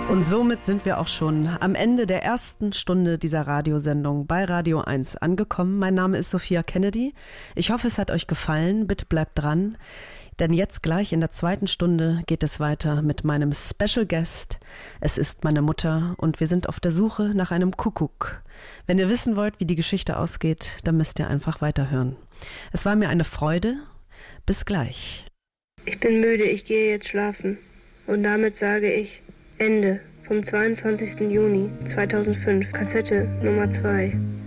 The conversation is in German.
Und somit sind wir auch schon am Ende der ersten Stunde dieser Radiosendung bei Radio 1 angekommen. Mein Name ist Sophia Kennedy. Ich hoffe, es hat euch gefallen. Bitte bleibt dran, denn jetzt gleich in der zweiten Stunde geht es weiter mit meinem Special Guest. Es ist meine Mutter und wir sind auf der Suche nach einem Kuckuck. Wenn ihr wissen wollt, wie die Geschichte ausgeht, dann müsst ihr einfach weiterhören. Es war mir eine Freude. Bis gleich. Ich bin müde, ich gehe jetzt schlafen. Und damit sage ich Ende vom 22. Juni 2005, Kassette Nummer 2.